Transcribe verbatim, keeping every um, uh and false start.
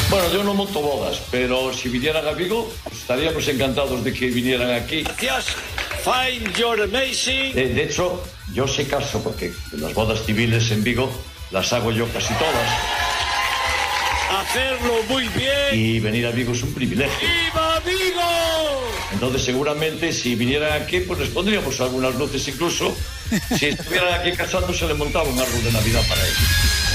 Bueno, yo no monto bodas, pero si vinieran a Vigo, estaríamos encantados de que vinieran aquí. Gracias. Find your amazing. De, de hecho, yo sé caso, porque las bodas civiles en Vigo las hago yo casi todas. Hacerlo muy bien. Y venir a Vigo es un privilegio. ¡Viva Vigo! Entonces, seguramente, si vinieran aquí, pues les pondríamos algunas luces incluso. Si estuvieran aquí casándose, le montaba un árbol de Navidad para ellos.